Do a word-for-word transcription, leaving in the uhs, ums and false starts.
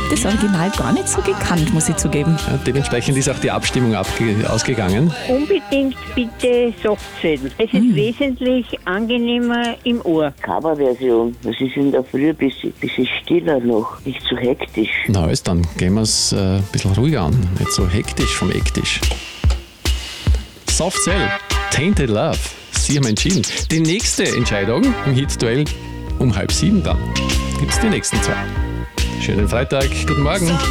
das Original gar nicht so gekannt, muss ich zugeben. Ja, dementsprechend ist auch die Abstimmung abge- ausgegangen. Unbedingt bitte Softzell. Es ist wesentlich angenehmer im Ohr. Coverversion. Das ist in der Früh ein bisschen, bisschen stiller noch, nicht so hektisch. Na alles, dann gehen wir es äh, ein bisschen ruhiger an. Nicht so hektisch vom Ektisch. Soft Cell, Tainted Love. Sie haben entschieden. Die nächste Entscheidung im Hit-Duell um halb sieben dann. Gibt es die nächsten zwei. Schönen Freitag, guten Morgen.